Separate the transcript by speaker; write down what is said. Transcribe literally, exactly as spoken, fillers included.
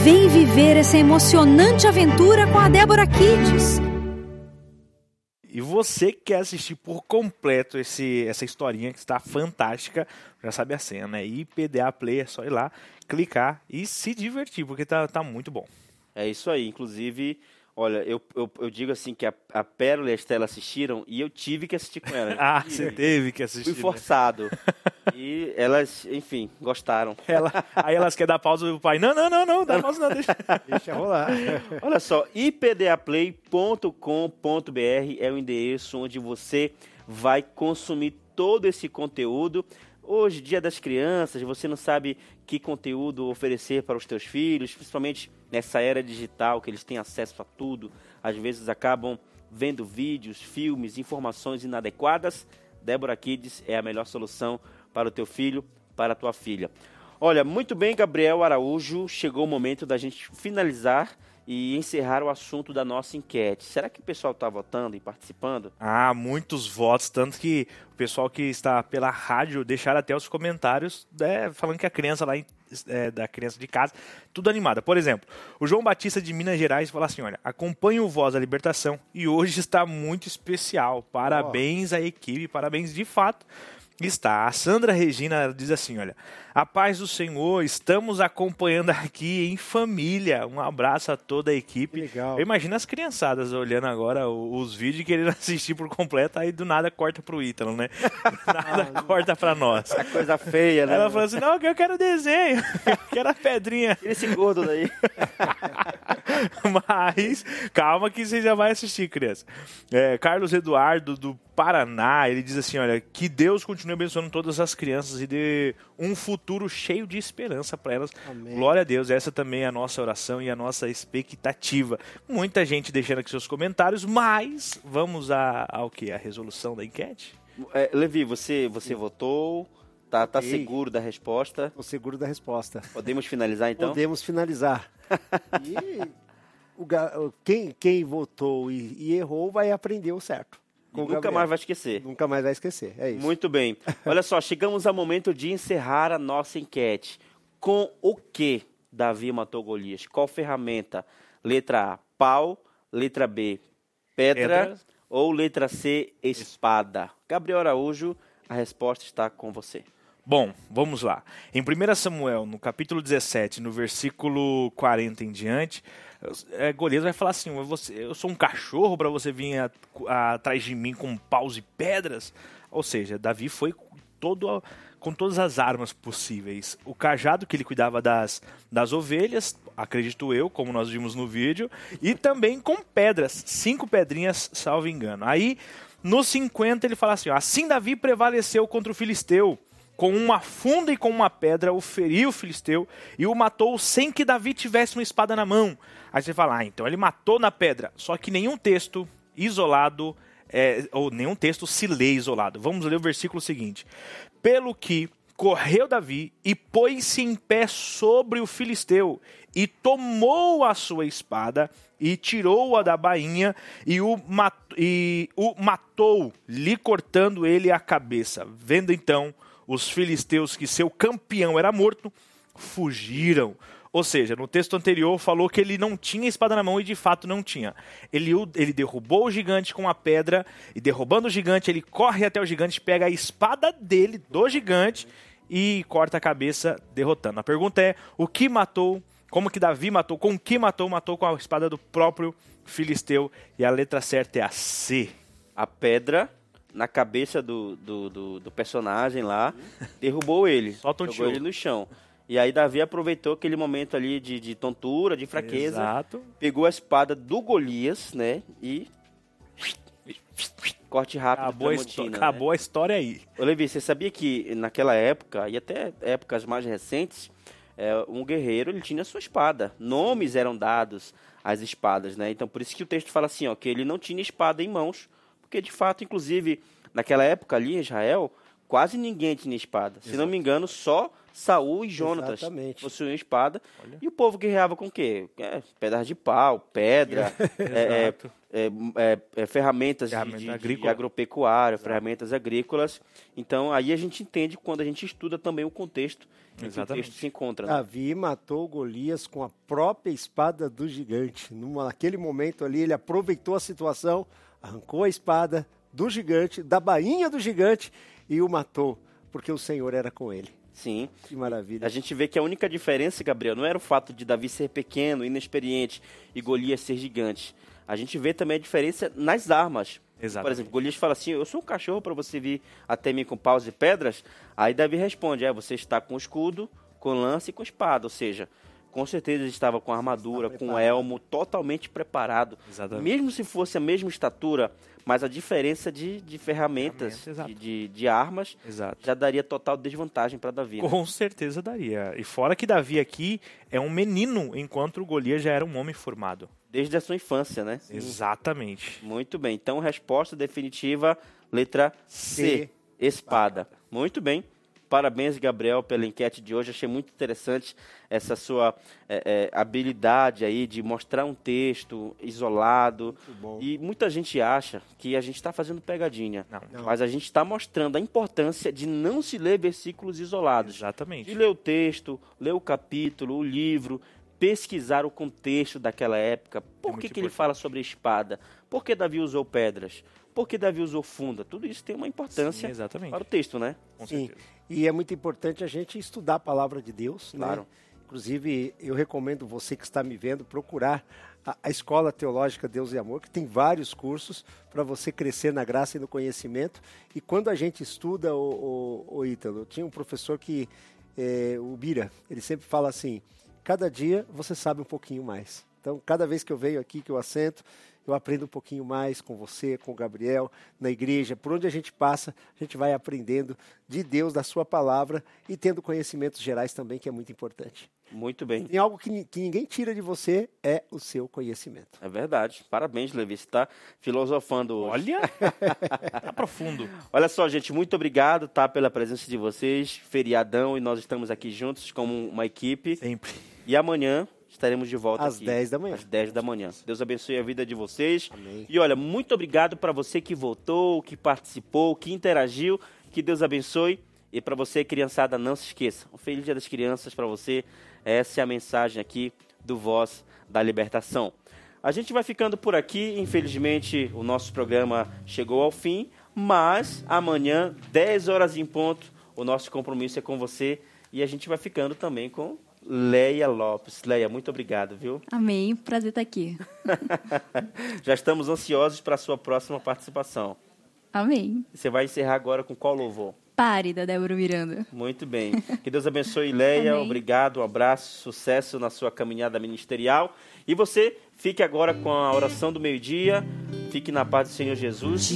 Speaker 1: Vem viver essa emocionante aventura com a Débora Kids.
Speaker 2: E você que quer assistir por completo esse, essa historinha que está fantástica, já sabe a senha, né? I P D A Play, é só ir lá, clicar e se divertir, porque tá, tá muito bom.
Speaker 3: É isso aí, inclusive, olha, eu, eu, eu digo assim que a, a Pérola e a Estela assistiram e eu tive que assistir com elas.
Speaker 2: Ah, você teve que assistir.
Speaker 3: Fui forçado. Né? E elas, enfim, gostaram.
Speaker 2: Ela, aí elas querem dar pausa do pai. Não, não, não, não, dá pausa não, deixa.
Speaker 4: Deixa rolar.
Speaker 3: Olha só, i p d a play ponto com ponto b r é o endereço onde você vai consumir todo esse conteúdo. Hoje, Dia das Crianças, você não sabe que conteúdo oferecer para os teus filhos, principalmente nessa era digital, que eles têm acesso a tudo. Às vezes acabam vendo vídeos, filmes, informações inadequadas. Débora Kids é a melhor solução para o teu filho, para a tua filha. Olha, muito bem, Gabriel Araújo, chegou o momento da gente finalizar e encerrar o assunto da nossa enquete. Será que o pessoal está votando e participando?
Speaker 2: Ah, muitos votos, tanto que o pessoal que está pela rádio deixaram até os comentários, né, falando que a criança lá, é, da criança de casa, tudo animada. Por exemplo, o João Batista de Minas Gerais fala assim, olha, acompanho o Voz da Libertação e hoje está muito especial. Parabéns oh. à equipe, parabéns de fato. Está. A Sandra Regina diz assim, olha, a paz do Senhor, estamos acompanhando aqui em família. Um abraço a toda a equipe.
Speaker 4: Legal.
Speaker 2: Eu imagino as criançadas olhando agora os vídeos e querendo assistir por completo, aí do nada corta pro Ítalo, né? Do nada ah, corta pra nós.
Speaker 3: Essa coisa feia, né?
Speaker 2: Ela falou assim, não, eu quero desenho, eu quero a pedrinha.
Speaker 3: Tira esse gordo daí.
Speaker 2: Mas, calma que você já vai assistir, criança. É, Carlos Eduardo, do Paraná, ele diz assim, olha, que Deus continue abençoando todas as crianças e dê um futuro cheio de esperança para elas. Amém. Glória a Deus, essa também é a nossa oração e a nossa expectativa. Muita gente deixando aqui seus comentários, mas vamos a, ao que? A resolução da enquete?
Speaker 3: É, Levi, você, você votou, tá, tá seguro da resposta?
Speaker 4: Estou seguro da resposta.
Speaker 3: Podemos finalizar então?
Speaker 4: Podemos finalizar. E o, quem, quem votou e, e errou vai aprender o certo.
Speaker 3: Nunca Gabriel. mais vai esquecer.
Speaker 4: Nunca mais vai esquecer, é isso.
Speaker 3: Muito bem. Olha só, chegamos ao momento de encerrar a nossa enquete. Com o que Davi matou Golias? Qual ferramenta? Letra A, pau. Letra B, pedra. pedra. Ou letra C, espada? Gabriel Araújo, a resposta está com você.
Speaker 2: Bom, vamos lá. Em primeiro Samuel, no capítulo dezessete, no versículo quarenta em diante, é, Golias vai falar assim, você, eu sou um cachorro para você vir a, a, atrás de mim com paus e pedras? Ou seja, Davi foi todo, com todas as armas possíveis. O cajado que ele cuidava das, das ovelhas, acredito eu, como nós vimos no vídeo, e também com pedras, cinco pedrinhas, salvo engano. Aí, no cinquenta, ele fala assim, ó, assim Davi prevaleceu contra o filisteu, com uma funda e com uma pedra, o feriu o filisteu e o matou sem que Davi tivesse uma espada na mão. Aí você fala, ah, então ele matou na pedra. Só que nenhum texto isolado, é, ou nenhum texto se lê isolado. Vamos ler o versículo seguinte. Pelo que correu Davi e pôs-se em pé sobre o filisteu e tomou a sua espada e tirou-a da bainha e o, mat e o matou, lhe cortando ele a cabeça. Vendo então os filisteus que seu campeão era morto, fugiram. Ou seja, no texto anterior falou que ele não tinha espada na mão e de fato não tinha. Ele, ele derrubou o gigante com a pedra e derrubando o gigante, ele corre até o gigante, pega a espada dele, do gigante, e corta a cabeça derrotando. A pergunta é, o que matou, como que Davi matou, com o que matou? Matou com a espada do próprio filisteu. E a letra certa é a C.
Speaker 3: A pedra na cabeça do, do, do, do personagem lá, derrubou ele,
Speaker 2: Solta um
Speaker 3: jogou ele no chão. E aí Davi aproveitou aquele momento ali de, de tontura, de fraqueza,
Speaker 2: Exato.
Speaker 3: Pegou a espada do Golias, né, e corte rápido.
Speaker 2: Acabou, a,
Speaker 3: né?
Speaker 2: acabou a história aí.
Speaker 3: Ô Levi, você sabia que naquela época, e até épocas mais recentes, é, um guerreiro ele tinha sua espada, nomes eram dados às espadas, né? Então por isso que o texto fala assim, ó, que ele não tinha espada em mãos, porque de fato, inclusive, naquela época ali em Israel, quase ninguém tinha espada. Exato. Se não me engano, só Saul e Jonatas
Speaker 4: Exatamente.
Speaker 3: possuíam espada.
Speaker 2: Olha.
Speaker 3: E o povo guerreava com o quê? É, pedaços de pau, pedra, é,
Speaker 2: Exato.
Speaker 3: é, é, é, ferramentas de-
Speaker 2: Ferramenta
Speaker 3: de, de
Speaker 2: agrícola.
Speaker 3: agropecuária, ferramentas agrícolas. Então, aí a gente entende quando a gente estuda também o contexto em que o
Speaker 2: Exatamente.
Speaker 3: texto se encontra. Né?
Speaker 4: Davi matou Golias com a própria espada do gigante. Numa, naquele momento ali, ele aproveitou a situação, arrancou a espada do gigante, da bainha do gigante, e o matou, porque o Senhor era com ele.
Speaker 3: Sim.
Speaker 4: Que maravilha.
Speaker 3: A gente vê que a única diferença, Gabriel, não era o fato de Davi ser pequeno, inexperiente e Golias ser gigante. A gente vê também a diferença nas armas.
Speaker 2: Exatamente.
Speaker 3: Por exemplo, Golias fala assim, eu sou um cachorro para você vir até mim com paus e pedras. Aí Davi responde, é, você está com escudo, com lança e com espada. Ou seja, com certeza ele estava com armadura,
Speaker 4: Está
Speaker 3: com
Speaker 4: preparado.
Speaker 3: elmo, totalmente preparado.
Speaker 2: Exatamente.
Speaker 3: Mesmo se fosse a mesma estatura, mas a diferença de, de ferramentas,
Speaker 2: Ferramenta, exato.
Speaker 3: de, de, de armas,
Speaker 2: Exato.
Speaker 3: já daria total desvantagem para Davi. né?
Speaker 2: Com certeza daria. E fora que Davi aqui é um menino, enquanto o Golias já era um homem formado.
Speaker 3: Desde a sua infância, né?
Speaker 2: Exatamente.
Speaker 3: Muito bem. Então, resposta definitiva, letra C,
Speaker 4: C.
Speaker 3: espada. Muito bem. Parabéns, Gabriel, pela enquete de hoje. Achei muito interessante essa sua é, é, habilidade aí de mostrar um texto isolado.
Speaker 4: Muito bom.
Speaker 3: E muita gente acha que a gente está fazendo pegadinha.
Speaker 2: Não.
Speaker 4: Não.
Speaker 3: Mas a gente está mostrando a importância de não se ler versículos isolados. De
Speaker 2: Exatamente.
Speaker 3: ler o texto, ler o capítulo, o livro, pesquisar o contexto daquela época. Por
Speaker 2: muito
Speaker 3: que, que ele
Speaker 2: importante.
Speaker 3: fala sobre espada? Por que Davi usou pedras? Por que Davi usou funda? Tudo isso tem uma importância
Speaker 2: Sim, exatamente.
Speaker 3: para o texto, né?
Speaker 2: Com
Speaker 4: Sim,
Speaker 2: certeza.
Speaker 4: e é muito importante a gente estudar a palavra de Deus.
Speaker 3: Claro.
Speaker 4: Né? Inclusive, eu recomendo você que está me vendo procurar a, a Escola Teológica Deus e Amor, que tem vários cursos para você crescer na graça e no conhecimento. E quando a gente estuda, o, o, o Ítalo, eu tinha um professor que, é, o Bira, ele sempre fala assim, cada dia você sabe um pouquinho mais. Então, cada vez que eu venho aqui, que eu assento, eu aprendo um pouquinho mais com você, com o Gabriel, na igreja. Por onde a gente passa, a gente vai aprendendo de Deus, da sua palavra e tendo conhecimentos gerais também, que é muito importante.
Speaker 3: Muito bem.
Speaker 4: Tem algo que, ni- que ninguém tira de você, é o seu conhecimento.
Speaker 3: É verdade. Parabéns, Levi. Você está filosofando hoje.
Speaker 2: Olha, tá profundo.
Speaker 3: Olha só, gente, muito obrigado, tá, pela presença de vocês. Feriadão, e nós estamos aqui juntos como uma equipe.
Speaker 2: Sempre.
Speaker 3: E amanhã estaremos de volta
Speaker 4: Às
Speaker 3: aqui.
Speaker 4: dez da manhã.
Speaker 3: Às dez da manhã. Deus abençoe a vida de vocês.
Speaker 4: Amém.
Speaker 3: E olha, muito obrigado para você que votou, que participou, que interagiu. Que Deus abençoe. E para você, criançada, não se esqueça. Um feliz Dia das Crianças para você. Essa é a mensagem aqui do Voz da Libertação. A gente vai ficando por aqui. Infelizmente, o nosso programa chegou ao fim. Mas amanhã, dez horas em ponto, o nosso compromisso é com você. E a gente vai ficando também com Leia Lopes. Leia, muito obrigado, viu?
Speaker 5: Amém, prazer estar aqui.
Speaker 3: Já estamos ansiosos para a sua próxima participação.
Speaker 5: Amém.
Speaker 3: Você vai encerrar agora com qual louvor?
Speaker 5: Pare, da Débora Miranda.
Speaker 3: Muito bem. Que Deus abençoe, Leia.
Speaker 5: Amém.
Speaker 3: Obrigado, um abraço, sucesso na sua caminhada ministerial. E você, fique agora com a oração do meio-dia. Fique na paz do Senhor Jesus.